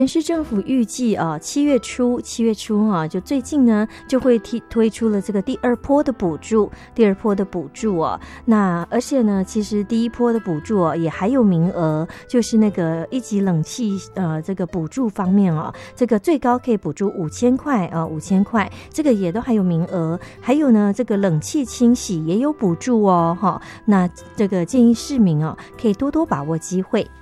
县市政府预计七月初就最近呢就会推出了这个第二波的补助那而且呢其实第一波的补助也还有名额，就是那个一级冷气这个补助方面这个最高可以补助5000块5000块，这个也都还有名额。还有呢这个冷气清洗也有补助那这个建议市民可以多多把握机会。